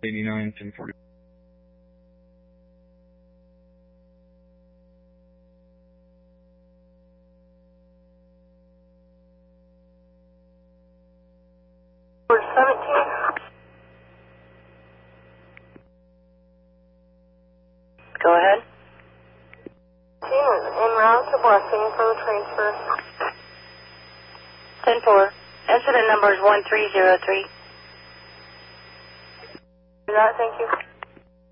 89, 1040. For 17. Go ahead. Team is en route to Blessing for the transfer. 10-4. Incident number is 1303. Do that, thank you.